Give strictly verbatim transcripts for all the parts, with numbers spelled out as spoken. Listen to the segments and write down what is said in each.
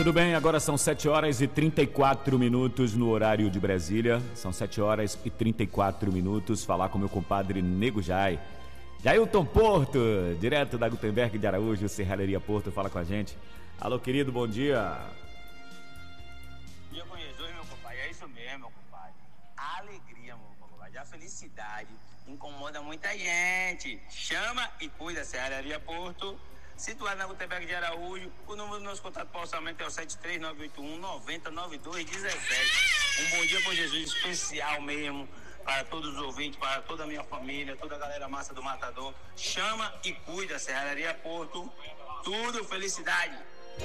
Tudo bem, agora são sete horas e trinta e quatro minutos no horário de Brasília. São sete horas e trinta e quatro minutos. Falar com meu compadre Nego Jai. Jailton Porto, direto da Gutenberg de Araújo, Serralheria Porto, fala com a gente. Alô, querido, bom dia. Dia com Jesus, meu compadre. É isso mesmo, meu compadre. A alegria, meu compadre. A felicidade incomoda muita gente. Chama e cuida, Serralheria Porto. Situado na Gutenberg de Araújo, o número do nosso contato para orçamento é o sete três nove oito um nove zero nove dois um sete. Um bom dia com Jesus especial mesmo para todos os ouvintes, para toda a minha família, toda a galera massa do Matador. Chama e cuida, Serralheria Porto. Tudo felicidade.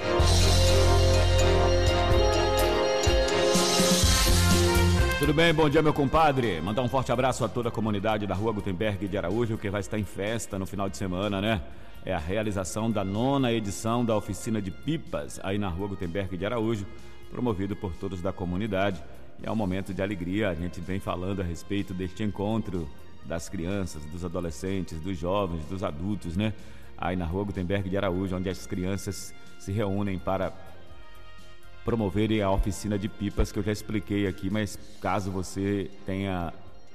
Tudo bem, bom dia, meu compadre. Mandar um forte abraço a toda a comunidade da Rua Gutenberg de Araújo, que vai estar em festa no final de semana, né? É a realização da nona edição da oficina de pipas aí na Rua Gutenberg de Araújo, promovido por todos da comunidade. E é um momento de alegria, a gente vem falando a respeito deste encontro das crianças, dos adolescentes, dos jovens, dos adultos, né? Aí na Rua Gutenberg de Araújo, onde as crianças se reúnem para promoverem a oficina de pipas, que eu já expliquei aqui, mas caso você tenha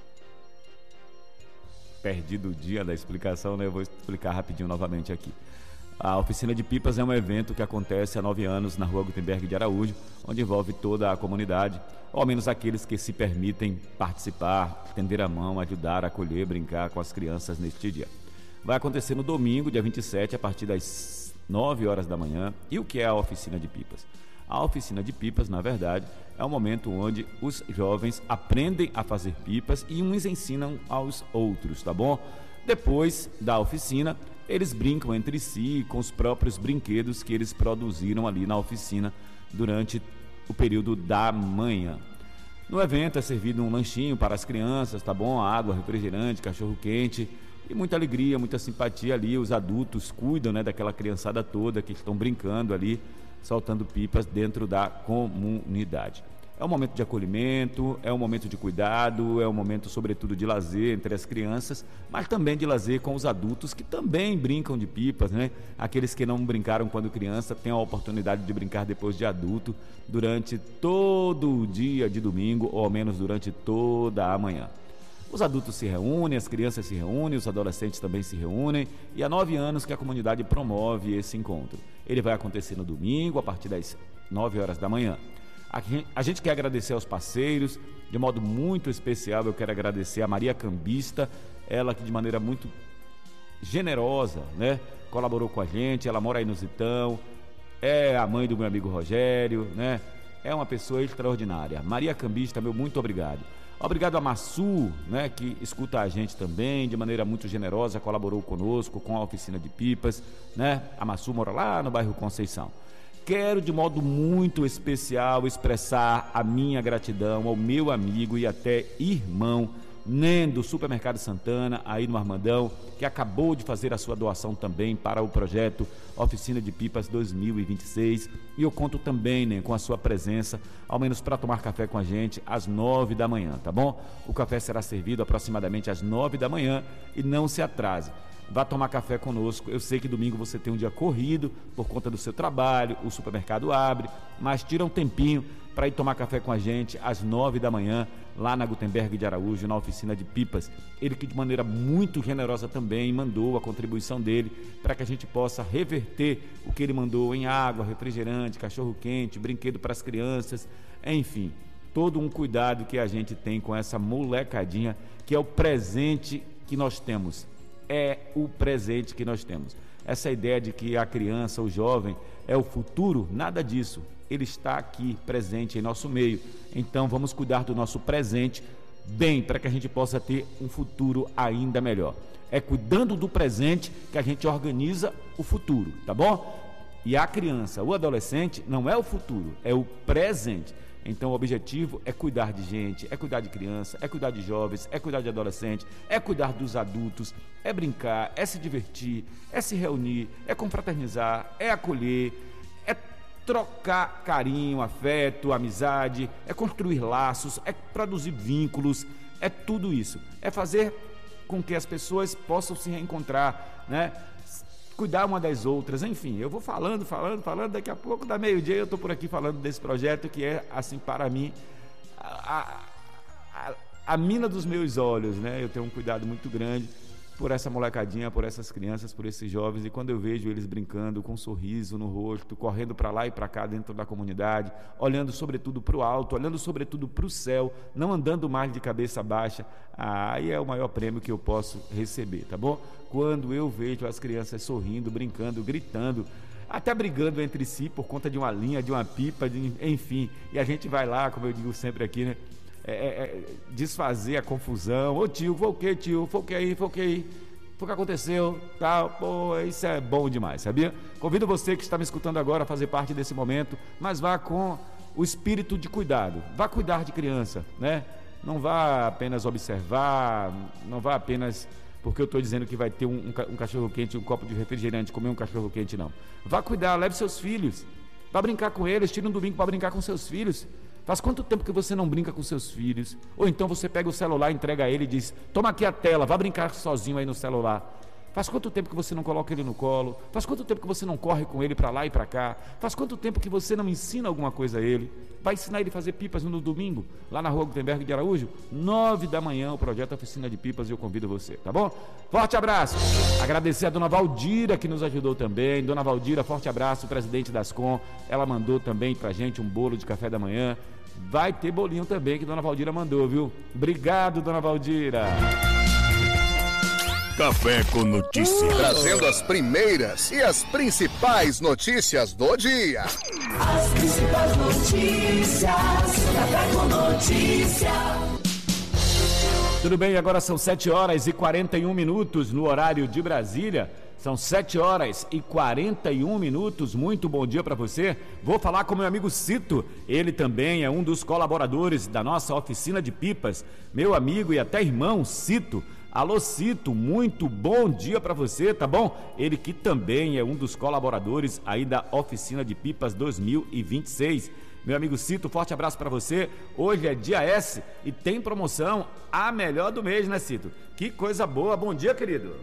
perdido o dia da explicação, né, eu vou explicar rapidinho novamente aqui. A oficina de pipas é um evento que acontece há nove anos na Rua Gutenberg de Araújo, onde envolve toda a comunidade, ou ao menos aqueles que se permitem participar, estender a mão, ajudar, acolher, brincar com as crianças neste dia. Vai acontecer no domingo, dia vinte e sete, a partir das nove horas da manhã. E o que é a oficina de pipas? A oficina de pipas, na verdade, é um momento onde os jovens aprendem a fazer pipas e uns ensinam aos outros, tá bom? Depois da oficina, eles brincam entre si com os próprios brinquedos que eles produziram ali na oficina durante o período da manhã. No evento é servido um lanchinho para as crianças, tá bom? Água, refrigerante, cachorro quente e muita alegria, muita simpatia ali. Os adultos cuidam, né, daquela criançada toda que estão brincando ali, soltando pipas dentro da comunidade. É um momento de acolhimento, é um momento de cuidado, é um momento sobretudo de lazer entre as crianças, mas também de lazer com os adultos que também brincam de pipas, né? Aqueles que não brincaram quando criança têm a oportunidade de brincar depois de adulto durante todo o dia de domingo, ou ao menos durante toda a manhã. Os adultos se reúnem, as crianças se reúnem, os adolescentes também se reúnem, e há nove anos que a comunidade promove esse encontro. Ele vai acontecer no domingo, a partir das nove horas da manhã. A gente quer agradecer aos parceiros, de modo muito especial eu quero agradecer a Maria Cambista, ela que de maneira muito generosa, né, colaborou com a gente. Ela mora aí no Zitão, é a mãe do meu amigo Rogério, né, é uma pessoa extraordinária. Maria Cambista, meu muito obrigado. Obrigado a Massu, né, que escuta a gente também, de maneira muito generosa, colaborou conosco com a oficina de pipas, né? A Massu mora lá no bairro Conceição. Quero de modo muito especial expressar a minha gratidão ao meu amigo e até irmão Nendo, Supermercado Santana, aí no Armandão, que acabou de fazer a sua doação também para o projeto Oficina de Pipas dois mil e vinte e seis. E eu conto também, né, com a sua presença, ao menos para tomar café com a gente às nove da manhã, tá bom? O café será servido aproximadamente às nove da manhã e não se atrase. Vá tomar café conosco. Eu sei que domingo você tem um dia corrido por conta do seu trabalho, o supermercado abre, mas tira um tempinho para ir tomar café com a gente às nove da manhã, lá na Gutenberg de Araújo, na oficina de pipas. Ele que de maneira muito generosa também mandou a contribuição dele para que a gente possa reverter o que ele mandou em água, refrigerante, cachorro quente, brinquedo para as crianças, enfim, todo um cuidado que a gente tem com essa molecadinha, que é o presente que nós temos. É o presente que nós temos. Essa ideia de que a criança, o jovem, é o futuro, nada disso. Ele está aqui presente em nosso meio. Então vamos cuidar do nosso presente bem, para que a gente possa ter um futuro ainda melhor. É cuidando do presente que a gente organiza o futuro, tá bom? E a criança, o adolescente, não é o futuro, é o presente. Então o objetivo é cuidar de gente, é cuidar de criança, é cuidar de jovens, é cuidar de adolescentes, é cuidar dos adultos, é brincar, é se divertir, é se reunir, é confraternizar, é acolher, é trocar carinho, afeto, amizade, é construir laços, é produzir vínculos, é tudo isso. É fazer com que as pessoas possam se reencontrar, né? cuidar uma das outras, enfim, eu vou falando, falando, falando, daqui a pouco, da meio-dia, eu estou por aqui falando desse projeto que é, assim, para mim, a, a, a mina dos meus olhos, né? Eu tenho um cuidado muito grande por essa molecadinha, por essas crianças, por esses jovens, e quando eu vejo eles brincando com um sorriso no rosto, correndo para lá e para cá dentro da comunidade, olhando sobretudo para o alto, olhando sobretudo para o céu, não andando mais de cabeça baixa, aí é o maior prêmio que eu posso receber, tá bom? Quando eu vejo as crianças sorrindo, brincando, gritando, até brigando entre si por conta de uma linha, de uma pipa, de, enfim, e a gente vai lá, como eu digo sempre aqui, né? É, é, desfazer a confusão. Ô tio, foi o que, tio? Foi o que aí? Foi o que aí? Foi o que aconteceu? Tal, pô, isso é bom demais, sabia? Convido você que está me escutando agora a fazer parte desse momento, mas vá com o espírito de cuidado. Vá cuidar de criança, né? Não vá apenas observar, não vá apenas porque eu estou dizendo que vai ter um, um cachorro-quente, um copo de refrigerante, comer um cachorro-quente, não. Vá cuidar, leve seus filhos, vá brincar com eles, tire um domingo para brincar com seus filhos. Faz quanto tempo que você não brinca com seus filhos? Ou então você pega o celular, entrega a ele e diz, toma aqui a tela, vá brincar sozinho aí no celular. Faz quanto tempo que você não coloca ele no colo? Faz quanto tempo que você não corre com ele para lá e para cá? Faz quanto tempo que você não ensina alguma coisa a ele? Vai ensinar ele a fazer pipas no domingo, lá na rua Gutenberg de Araújo? Nove da manhã, o projeto Oficina de Pipas, e eu convido você, tá bom? Forte abraço! Agradecer a dona Valdira, que nos ajudou também. Dona Valdira, forte abraço, presidente da Ascom. Ela mandou também pra gente um bolo de café da manhã. Vai ter bolinho também que dona Valdira mandou, viu? Obrigado, dona Valdira! Café com Notícias. Trazendo as primeiras e as principais notícias do dia. As principais notícias. Café com Notícias. Tudo bem, agora são sete horas e quarenta e um minutos no horário de Brasília. São sete horas e quarenta e um minutos. Muito bom dia para você. Vou falar com meu amigo Cito. Ele também é um dos colaboradores da nossa oficina de pipas. Meu amigo e até irmão Cito. Alô Cito, muito bom dia para você, tá bom? Ele que também é um dos colaboradores aí da Oficina de Pipas dois mil e vinte e seis. Meu amigo Cito, forte abraço para você. Hoje é dia S e tem promoção a melhor do mês, né, Cito? Que coisa boa. Bom dia, querido.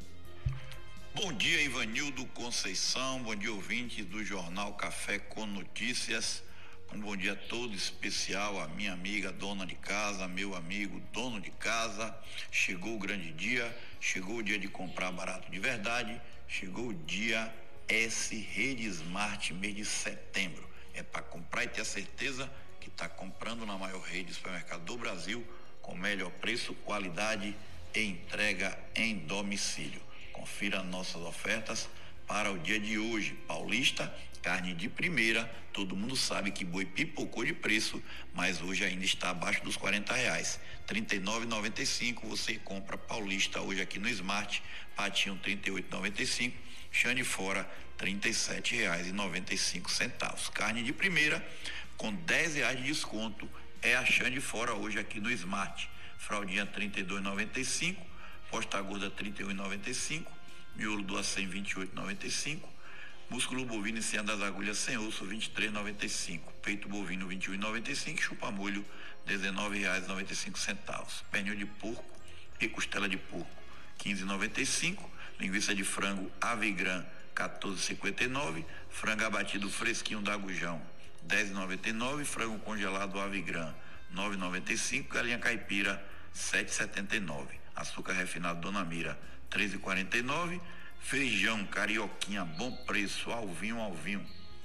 Bom dia, Ivanildo Conceição. Bom dia, ouvintes do Jornal Café com Notícias. Um bom dia todo especial à minha amiga dona de casa, meu amigo dono de casa. Chegou o grande dia, chegou o dia de comprar barato de verdade, chegou o dia S Rede Smart, mês de setembro. É para comprar e ter a certeza que está comprando na maior rede de supermercado do Brasil, com melhor preço, qualidade e entrega em domicílio. Confira nossas ofertas para o dia de hoje. Paulista, carne de primeira, todo mundo sabe que boi pipocou de preço, mas hoje ainda está abaixo dos quarenta reais. trinta e nove reais e noventa e cinco centavos você compra Paulista hoje aqui no Smart, patinho trinta e oito reais e noventa e cinco centavos, chã de fora trinta e sete reais e noventa e cinco centavos. Carne de primeira com dez reais de desconto é a chã de fora hoje aqui no Smart. Fraldinha trinta e dois reais e noventa e cinco centavos, posta gorda trinta e um reais e noventa e cinco centavos, miolo do acém vinte e oito reais e noventa e cinco centavos, músculo bovino em cima das agulhas sem osso vinte e três reais e noventa e cinco centavos, peito bovino vinte e um reais e noventa e cinco centavos, chupa molho dezenove reais e noventa e cinco centavos, pernil de porco e costela de porco quinze reais e noventa e cinco centavos, linguiça de frango Avigran quatorze reais e cinquenta e nove centavos, frango abatido fresquinho da Gujão dez reais e noventa e nove centavos, frango congelado Avigran nove reais e noventa e cinco centavos, galinha caipira sete reais e setenta e nove centavos, açúcar refinado Dona Mira treze reais e quarenta e nove centavos, feijão carioquinha bom preço, alvinho, alvinho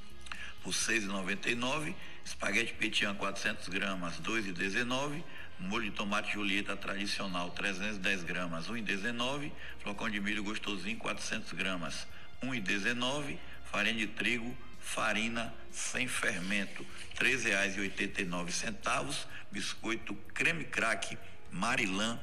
por seis reais e noventa e nove centavos, espaguete petian quatrocentas gramas dois reais e dezenove centavos, molho de tomate Julieta tradicional trezentas e dez gramas um real e dezenove centavos, flocão de milho gostosinho quatrocentas gramas um real e dezenove centavos, farinha de trigo farina sem fermento três reais e oitenta e nove centavos, biscoito creme crack Marilã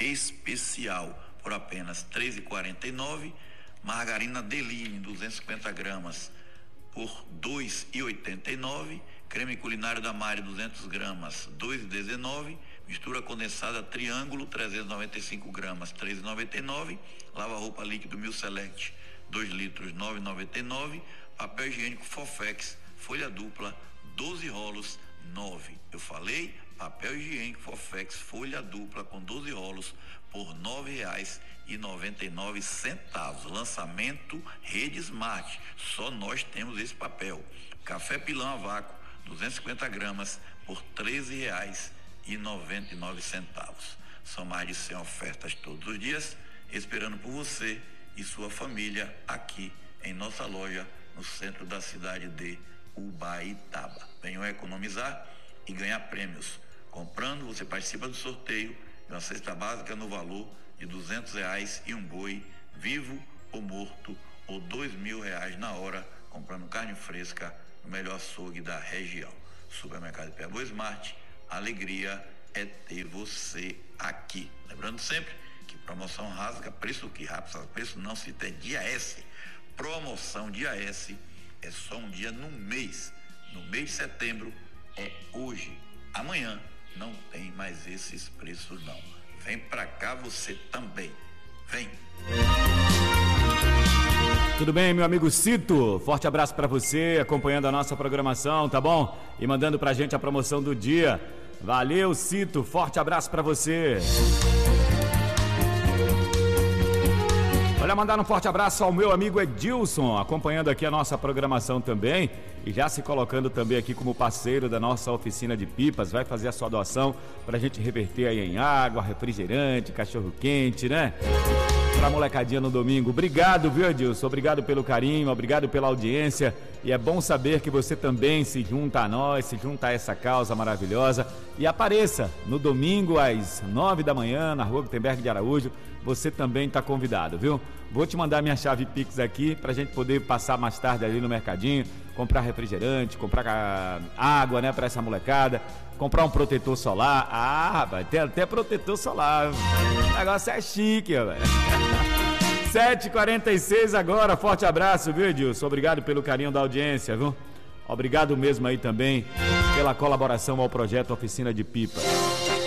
especial por apenas três reais e quarenta e nove centavos, margarina Deline duzentas e cinquenta gramas por dois reais e oitenta e nove centavos, creme culinário da Mari duzentas gramas dois reais e dezenove centavos, mistura condensada Triângulo trezentas e noventa e cinco gramas três reais e noventa e nove centavos, lava roupa líquido Mil Select dois litros nove reais e noventa e nove centavos, papel higiênico Fofex folha dupla doze rolos nove. Eu falei papel higiênico Fofex folha dupla com doze rolos por nove reais e noventa e nove centavos. Lançamento Rede Smart. Só nós temos esse papel. Café Pilão a vácuo, duzentas e cinquenta gramas, por treze reais e noventa e nove centavos. São mais de cem ofertas todos os dias, esperando por você e sua família aqui em nossa loja no centro da cidade de Ubaitaba. Venham economizar e ganhar prêmios. Comprando, você participa do sorteio de uma cesta básica no valor de duzentos reais e um boi vivo ou morto, ou dois mil reais na hora, comprando carne fresca no melhor açougue da região. Supermercado Piabu Smart, a alegria é ter você aqui. Lembrando sempre que promoção rasga, preço que rápido, preço não se tem. Dia S, promoção dia S é só um dia no mês. No mês de setembro é hoje. Amanhã não tem mais esses preços não. Vem pra cá você também. Vem. Tudo bem, meu amigo Cito? Forte abraço pra você, acompanhando a nossa programação, tá bom? E mandando pra gente a promoção do dia. Valeu, Cito. Forte abraço pra você. Olha, mandar um forte abraço ao meu amigo Edilson, acompanhando aqui a nossa programação também e já se colocando também aqui como parceiro da nossa oficina de pipas. Vai fazer a sua doação pra gente reverter aí em água, refrigerante, cachorro quente, né? Pra molecadinha no domingo. Obrigado, viu, Edilson? Obrigado pelo carinho, obrigado pela audiência. E é bom saber que você também se junta a nós, se junta a essa causa maravilhosa. E apareça no domingo às nove da manhã, na Rua Gutenberg de Araújo. Você também está convidado, viu? Vou te mandar minha chave Pix aqui pra gente poder passar mais tarde ali no mercadinho, comprar refrigerante, comprar água, né, pra essa molecada, comprar um protetor solar. Ah, rapaz, tem até protetor solar. O negócio é chique, velho. sete e quarenta e seis agora, forte abraço, viu, Edilson? Obrigado pelo carinho da audiência, viu? Obrigado mesmo aí também pela colaboração ao projeto Oficina de Pipa.